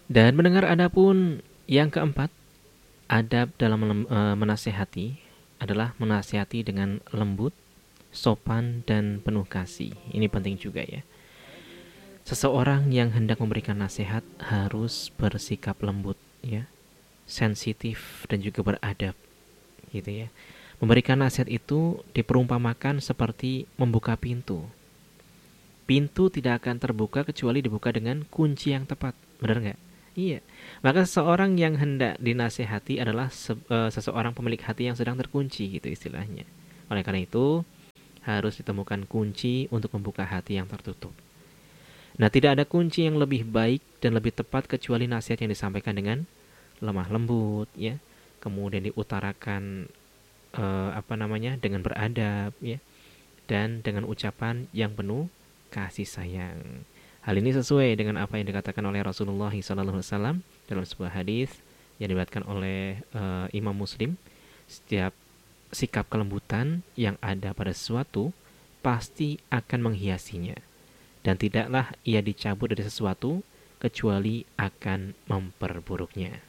Dan mendengar adapun yang keempat, adab dalam menasehati adalah menasehati dengan lembut, sopan, dan penuh kasih. Ini penting juga ya. Seseorang yang hendak memberikan nasihat harus bersikap lembut ya, sensitif dan juga beradab gitu ya. Memberikan nasihat itu diperumpamakan seperti membuka pintu. Pintu tidak akan terbuka kecuali dibuka dengan kunci yang tepat. Benar nggak? Iya. Maka seseorang yang hendak dinasehati adalah seseorang pemilik hati yang sedang terkunci gitu istilahnya. Oleh karena itu, harus ditemukan kunci untuk membuka hati yang tertutup. Nah, tidak ada kunci yang lebih baik dan lebih tepat kecuali nasihat yang disampaikan dengan lemah lembut ya. Kemudian diutarakan dengan beradab ya, dan dengan ucapan yang penuh kasih sayang. Hal ini sesuai dengan apa yang dikatakan oleh Rasulullah SAW dalam sebuah hadis yang diriwayatkan oleh Imam Muslim. Setiap sikap kelembutan yang ada pada sesuatu pasti akan menghiasinya, dan tidaklah ia dicabut dari sesuatu kecuali akan memperburuknya.